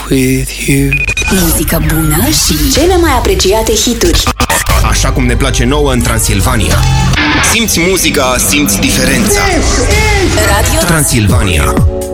with you. Muzică bună și cele mai apreciate hituri. Așa cum ne place nouă în Transilvania. Simți muzica, simți diferența. Radio Transilvania.